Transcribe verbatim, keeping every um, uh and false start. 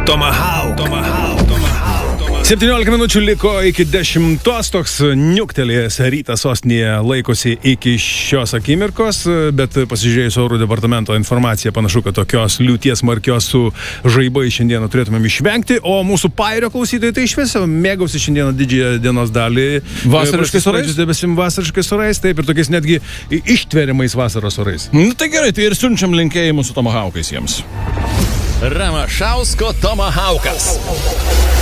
Tomahawk. Tomahawk. septyniolika minučių liko iki dešimtos, toks niuktelėjęs rytas sostinėje laikosi iki šios akimirkos, bet pasižiūrėjus Orų departamento informaciją, panašu, kad tokios liūties markios su žaibai šiandieną turėtumėm išvengti, o mūsų pajūrio klausytojai tai iš viso mėgausi šiandieną didžiąją dienos dalį vasariškais orais, debesim vasariškais orais, taip ir tokiais netgi ištveriamais vasaros orais. Nu, tai gerai, tai ir siunčiam linkėjimus su Tomahawkais jiems. Ramašausko Tomahawkas.